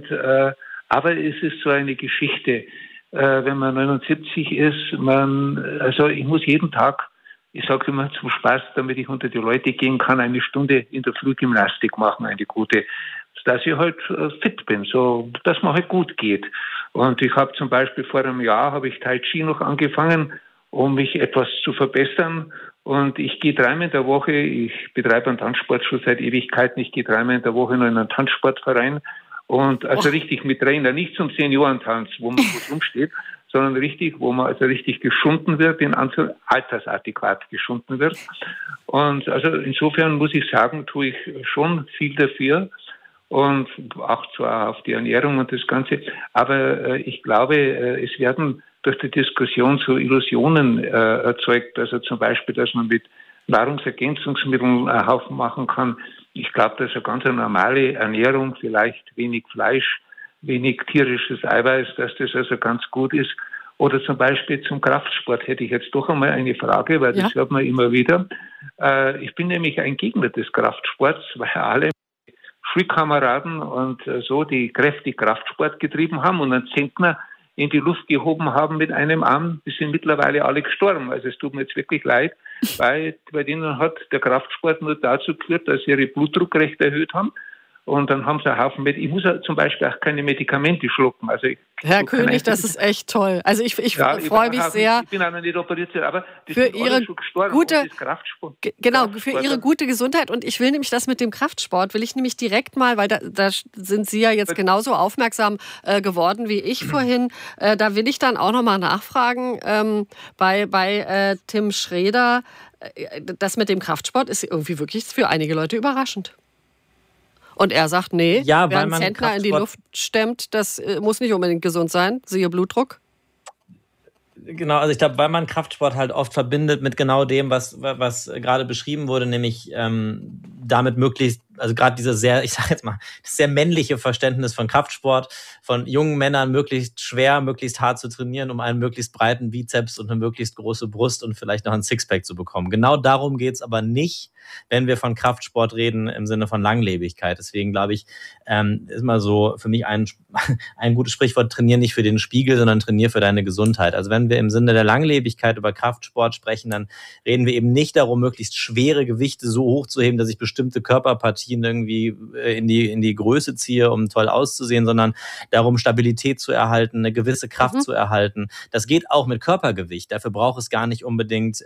Aber es ist so eine Geschichte, wenn man 79 ist, also ich muss jeden Tag, ich sage immer zum Spaß, damit ich unter die Leute gehen kann, eine Stunde in der Früh Gymnastik machen, eine gute, dass ich halt fit bin, so dass mir halt gut geht. Und ich habe zum Beispiel vor einem Jahr, habe ich Tai Chi noch angefangen, um mich etwas zu verbessern. Und ich gehe 3-mal in der Woche, ich betreibe einen Tanzsport schon seit Ewigkeiten, ich gehe 3-mal in der Woche noch in einen Tanzsportverein und also richtig mit Trainer, nicht zum Seniorentanz, wo man gut rumsteht, sondern richtig, wo man also richtig geschunden wird, altersadäquat geschunden wird. Und also insofern muss ich sagen, tue ich schon viel dafür und auch zwar auf die Ernährung und das Ganze, aber ich glaube, es werden durch die Diskussion so Illusionen erzeugt, also zum Beispiel, dass man mit Nahrungsergänzungsmitteln einen Haufen machen kann. Ich glaube, dass eine ganz normale Ernährung, vielleicht wenig Fleisch, wenig tierisches Eiweiß, dass das also ganz gut ist. Oder zum Beispiel zum Kraftsport hätte ich jetzt doch einmal eine Frage, weil das hört man immer wieder. Ich bin nämlich ein Gegner des Kraftsports, weil alle Schulkameraden und so, die kräftig Kraftsport getrieben haben und einen Zentner in die Luft gehoben haben mit einem Arm, die sind mittlerweile alle gestorben. Also es tut mir jetzt wirklich leid, weil bei denen hat der Kraftsport nur dazu geführt, dass sie ihren Blutdruck recht erhöht haben. Und dann haben sie einen Haufen Ich muss zum Beispiel auch keine Medikamente schlucken. Also Herr König, das ist echt toll. Also ich freue mich sehr. Ich bin auch noch nicht operiert, aber die für sind Ihre schon gestorben. gute Kraftsport. Genau, für Ihre gute Gesundheit. Und ich will nämlich das mit dem Kraftsport, will ich nämlich direkt mal, weil da sind Sie ja jetzt genauso aufmerksam geworden wie ich vorhin. Da will ich dann auch noch mal nachfragen bei Tim Schreder. Das mit dem Kraftsport ist irgendwie wirklich für einige Leute überraschend. Und er sagt, nee, wer einen Zentner in die Luft stemmt, das muss nicht unbedingt gesund sein. Siehe Blutdruck. Genau, also ich glaube, weil man Kraftsport halt oft verbindet mit genau dem, was gerade beschrieben wurde, nämlich damit möglichst, also gerade dieses sehr, ich sage jetzt mal, das sehr männliche Verständnis von Kraftsport, von jungen Männern möglichst schwer, möglichst hart zu trainieren, um einen möglichst breiten Bizeps und eine möglichst große Brust und vielleicht noch ein Sixpack zu bekommen. Genau darum geht's aber nicht, wenn wir von Kraftsport reden im Sinne von Langlebigkeit. Deswegen glaube ich, ist mal so für mich ein gutes Sprichwort, trainier nicht für den Spiegel, sondern trainier für deine Gesundheit. Also wenn wir im Sinne der Langlebigkeit über Kraftsport sprechen, dann reden wir eben nicht darum, möglichst schwere Gewichte so hoch zu heben, dass ich bestimmte Körperpartien irgendwie in die Größe ziehe, um toll auszusehen, sondern darum, Stabilität zu erhalten, eine gewisse Kraft zu erhalten. Das geht auch mit Körpergewicht. Dafür braucht es gar nicht unbedingt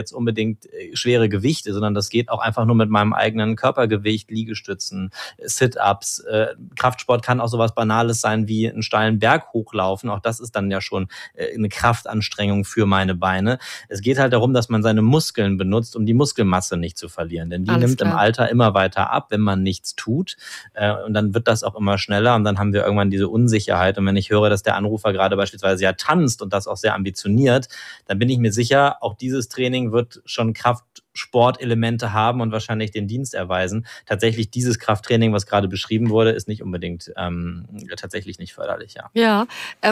schwere Gewichte, sondern das geht auch einfach nur mit meinem eigenen Körpergewicht, Liegestützen, Sit-Ups. Kraftsport kann auch sowas Banales sein wie einen steilen Berg hochlaufen. Auch das ist dann ja schon eine Kraftanstrengung für meine Beine. Es geht halt darum, dass man seine Muskeln benutzt, um die Muskelmasse nicht zu verlieren. Denn die nimmt im Alter immer weiter ab, wenn man nichts tut. Und dann wird das auch immer schneller und dann haben wir irgendwann diese Unsicherheit. Und wenn ich höre, dass der Anrufer gerade beispielsweise ja tanzt und das auch sehr ambitioniert, dann bin ich mir sicher, auch dieses Training wird schon Kraftsportelemente haben und wahrscheinlich den Dienst erweisen. Tatsächlich dieses Krafttraining, was gerade beschrieben wurde, ist nicht unbedingt tatsächlich nicht förderlich. Ja,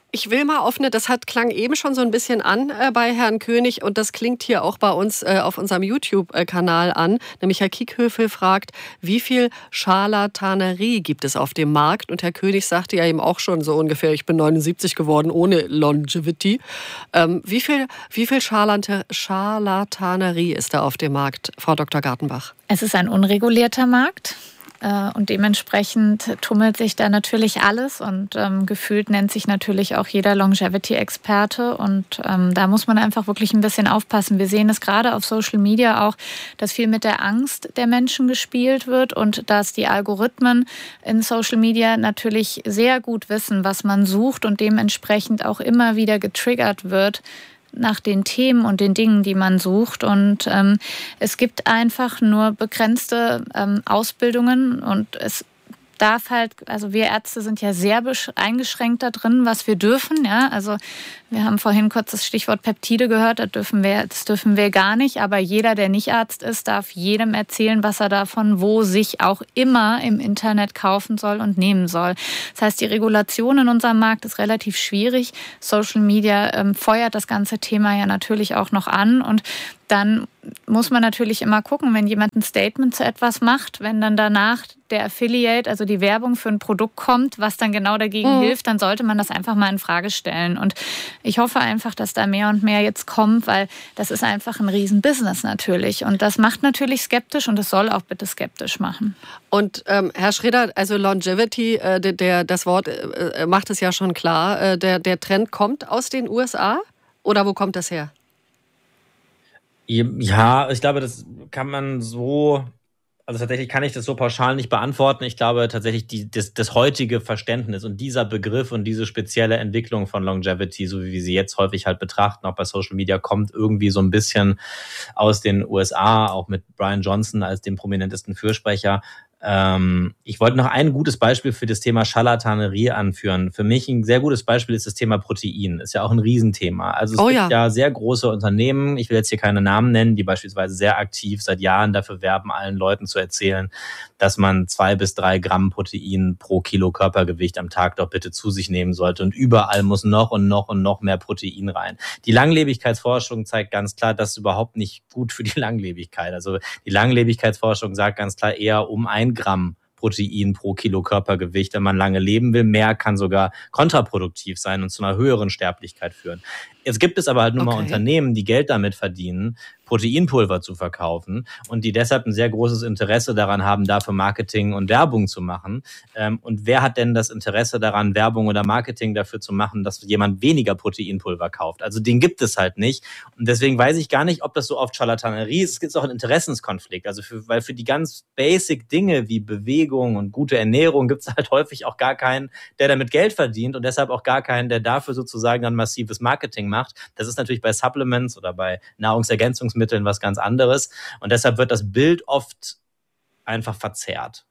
Ich will mal klang eben schon so ein bisschen an bei Herrn König und das klingt hier auch bei uns auf unserem YouTube-Kanal an. Nämlich Herr Kiekhöfel fragt, wie viel Scharlatanerie gibt es auf dem Markt? Und Herr König sagte ja eben auch schon so ungefähr, ich bin 79 geworden ohne Longevity. Wie viel Scharlatanerie ist da auf dem Markt, Frau Dr. Gartenbach? Es ist ein unregulierter Markt. Und dementsprechend tummelt sich da natürlich alles und gefühlt nennt sich natürlich auch jeder Longevity-Experte und da muss man einfach wirklich ein bisschen aufpassen. Wir sehen es gerade auf Social Media auch, dass viel mit der Angst der Menschen gespielt wird und dass die Algorithmen in Social Media natürlich sehr gut wissen, was man sucht und dementsprechend auch immer wieder getriggert wird nach den Themen und den Dingen, die man sucht. Und es gibt einfach nur begrenzte Ausbildungen und es darf halt, also wir Ärzte sind ja sehr eingeschränkt da drin, was wir dürfen. Ja? Also wir haben vorhin kurz das Stichwort Peptide gehört, das dürfen wir gar nicht. Aber jeder, der nicht Arzt ist, darf jedem erzählen, was er davon wo sich auch immer im Internet kaufen soll und nehmen soll. Das heißt, die Regulation in unserem Markt ist relativ schwierig. Social Media feuert das ganze Thema ja natürlich auch noch an und dann muss man natürlich immer gucken, wenn jemand ein Statement zu etwas macht, wenn dann danach der Affiliate, also die Werbung für ein Produkt kommt, was dann genau dagegen hilft, dann sollte man das einfach mal in Frage stellen. Und ich hoffe einfach, dass da mehr und mehr jetzt kommt, weil das ist einfach ein Riesenbusiness natürlich. Und das macht natürlich skeptisch und es soll auch bitte skeptisch machen. Und Herr Schreder, also Longevity, das Wort macht es ja schon klar, der Trend kommt aus den USA oder wo kommt das her? Ja, ich glaube, das kann man so, also tatsächlich kann ich das so pauschal nicht beantworten. Ich glaube tatsächlich, das heutige Verständnis und dieser Begriff und diese spezielle Entwicklung von Longevity, so wie wir sie jetzt häufig halt betrachten, auch bei Social Media, kommt irgendwie so ein bisschen aus den USA, auch mit Brian Johnson als dem prominentesten Fürsprecher. Ich wollte noch ein gutes Beispiel für das Thema Scharlatanerie anführen. Für mich ein sehr gutes Beispiel ist das Thema Protein. Ist ja auch ein Riesenthema. Also es gibt ja sehr große Unternehmen, ich will jetzt hier keine Namen nennen, die beispielsweise sehr aktiv seit Jahren dafür werben, allen Leuten zu erzählen, dass man 2 bis 3 Gramm Protein pro Kilo Körpergewicht am Tag doch bitte zu sich nehmen sollte. Und überall muss noch und noch und noch mehr Protein rein. Die Langlebigkeitsforschung zeigt ganz klar, das ist überhaupt nicht gut für die Langlebigkeit. Also die Langlebigkeitsforschung sagt ganz klar eher um 1 Gramm Protein pro Kilo Körpergewicht, wenn man lange leben will. Mehr kann sogar kontraproduktiv sein und zu einer höheren Sterblichkeit führen. Jetzt gibt es aber halt nur mal Unternehmen, die Geld damit verdienen, Proteinpulver zu verkaufen und die deshalb ein sehr großes Interesse daran haben, dafür Marketing und Werbung zu machen. Und wer hat denn das Interesse daran, Werbung oder Marketing dafür zu machen, dass jemand weniger Proteinpulver kauft? Also den gibt es halt nicht. Und deswegen weiß ich gar nicht, ob das so oft Scharlatanerie ist. Es gibt auch einen Interessenskonflikt. Also weil für die ganz basic Dinge wie Bewegung und gute Ernährung gibt es halt häufig auch gar keinen, der damit Geld verdient und deshalb auch gar keinen, der dafür sozusagen dann massives Marketing macht. Das ist natürlich bei Supplements oder bei Nahrungsergänzungsmitteln was ganz anderes. Und deshalb wird das Bild oft einfach verzerrt.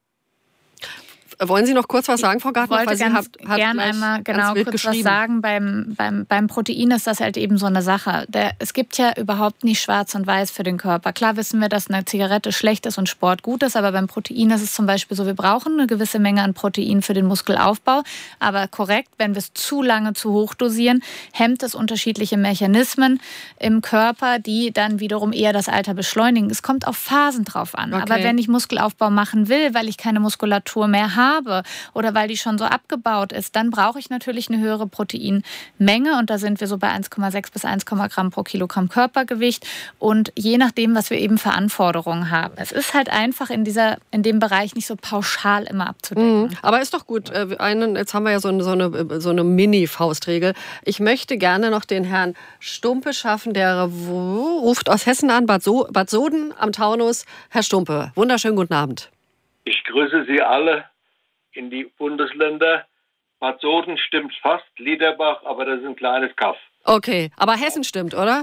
Wollen Sie noch kurz was sagen, Frau Gartenbach? Ich wollte gerne einmal kurz was sagen. Beim Protein ist das halt eben so eine Sache. Es gibt ja überhaupt nicht schwarz und weiß für den Körper. Klar wissen wir, dass eine Zigarette schlecht ist und Sport gut ist, aber beim Protein ist es zum Beispiel so, wir brauchen eine gewisse Menge an Protein für den Muskelaufbau. Aber korrekt, wenn wir es zu lange zu hoch dosieren, hemmt es unterschiedliche Mechanismen im Körper, die dann wiederum eher das Alter beschleunigen. Es kommt auf Phasen drauf an. Okay. Aber wenn ich Muskelaufbau machen will, weil ich keine Muskulatur mehr habe oder weil die schon so abgebaut ist, dann brauche ich natürlich eine höhere Proteinmenge und da sind wir so bei 1,6 bis 1, Gramm pro Kilogramm Körpergewicht und je nachdem, was wir eben für Anforderungen haben. Es ist halt einfach in dem Bereich nicht so pauschal immer abzudecken. Aber ist doch gut. Jetzt haben wir ja so eine Mini-Faustregel. Ich möchte gerne noch den Herrn Stumpe schaffen, der ruft aus Hessen an, Bad Soden am Taunus. Herr Stumpe, wunderschönen guten Abend. Ich grüße Sie alle in die Bundesländer. Bad Soden stimmt fast, Liederbach, aber das ist ein kleines Kaff. Okay, aber Hessen stimmt, oder?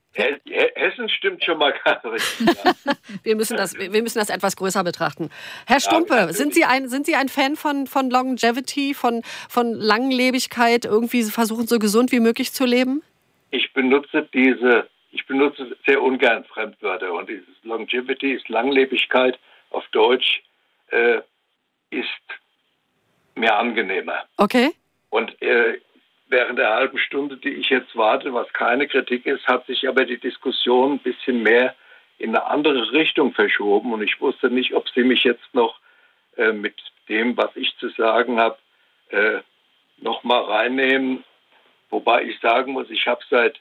Hessen stimmt schon mal ganz richtig. Ja. wir müssen das etwas größer betrachten. Herr Stumpe, ja, sind Sie ein Fan von Longevity, von Langlebigkeit, irgendwie versuchen, so gesund wie möglich zu leben? Ich benutze sehr ungern Fremdwörter und dieses Longevity ist Langlebigkeit auf Deutsch, ist mir angenehmer. Okay. Und während der halben Stunde, die ich jetzt warte, was keine Kritik ist, hat sich aber die Diskussion ein bisschen mehr in eine andere Richtung verschoben. Und ich wusste nicht, ob Sie mich jetzt noch mit dem, was ich zu sagen habe, noch mal reinnehmen. Wobei ich sagen muss, ich habe seit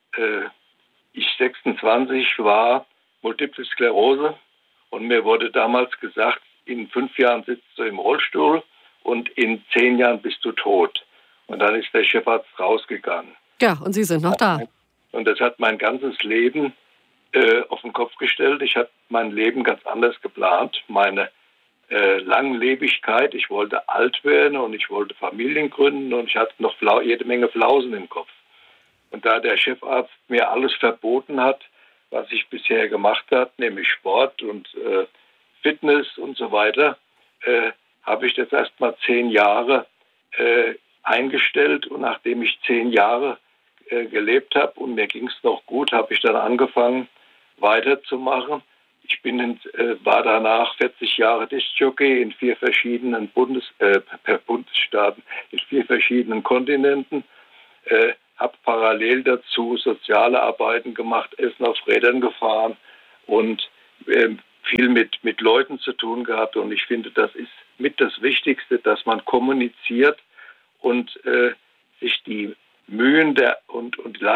ich 26 war Multiple Sklerose und mir wurde damals gesagt, in 5 Jahren sitzt du im Rollstuhl und in 10 Jahren bist du tot. Und dann ist der Chefarzt rausgegangen. Ja, und Sie sind noch da. Und das hat mein ganzes Leben auf den Kopf gestellt. Ich habe mein Leben ganz anders geplant. Meine Langlebigkeit, ich wollte alt werden und ich wollte Familien gründen und ich hatte noch jede Menge Flausen im Kopf. Und da der Chefarzt mir alles verboten hat, was ich bisher gemacht habe, nämlich Sport und Fitness und so weiter, habe ich das erst mal 10 Jahre eingestellt. Und nachdem ich 10 Jahre gelebt habe und mir ging es noch gut, habe ich dann angefangen weiterzumachen. Ich war danach 40 Jahre Diskjockey in 4 verschiedenen Bundesstaaten, in 4 verschiedenen Kontinenten. Habe parallel dazu soziale Arbeiten gemacht, Essen auf Rädern gefahren und viel mit Leuten zu tun gehabt. Und ich finde, das ist mit das Wichtigste, dass man kommuniziert und sich die Mühen und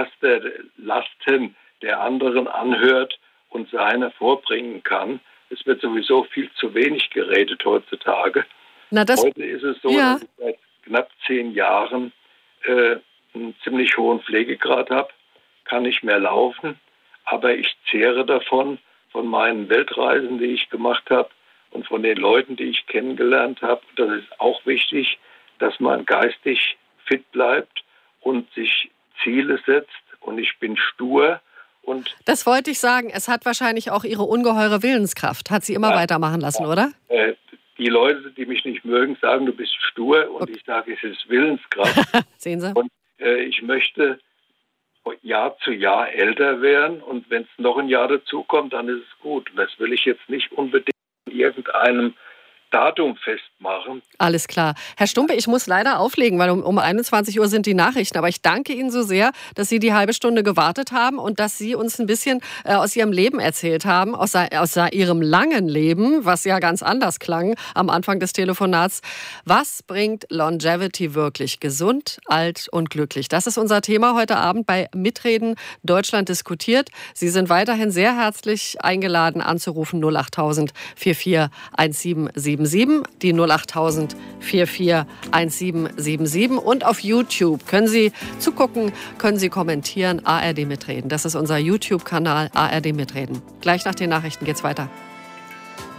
Lasten der anderen anhört und seine vorbringen kann. Es wird sowieso viel zu wenig geredet heutzutage. Heute ist es so, dass ich seit knapp 10 Jahren einen ziemlich hohen Pflegegrad habe, kann nicht mehr laufen, aber ich zehre davon, von meinen Weltreisen, die ich gemacht habe und von den Leuten, die ich kennengelernt habe. Das ist auch wichtig, dass man geistig fit bleibt und sich Ziele setzt. Und ich bin stur. Und das wollte ich sagen. Es hat wahrscheinlich auch Ihre ungeheure Willenskraft. Hat Sie immer weitermachen lassen, oder? Die Leute, die mich nicht mögen, sagen, du bist stur. Und ich sage, es ist Willenskraft. Sehen Sie? Und ich möchte Jahr zu Jahr älter werden. Und wenn es noch ein Jahr dazu kommt, dann ist es gut. Und das will ich jetzt nicht unbedingt in irgendeinem Datum festmachen. Alles klar. Herr Stumpe, ich muss leider auflegen, weil um 21 Uhr sind die Nachrichten. Aber ich danke Ihnen so sehr, dass Sie die halbe Stunde gewartet haben und dass Sie uns ein bisschen aus Ihrem Leben erzählt haben, aus Ihrem langen Leben, was ja ganz anders klang am Anfang des Telefonats. Was bringt Longevity wirklich? Gesund, alt und glücklich? Das ist unser Thema heute Abend bei Mitreden Deutschland diskutiert. Sie sind weiterhin sehr herzlich eingeladen, anzurufen 08000 441777, die 08000 441777. Und auf YouTube können Sie zugucken, können Sie kommentieren, ARD Mitreden. Das ist unser YouTube-Kanal ARD Mitreden. Gleich nach den Nachrichten geht's weiter.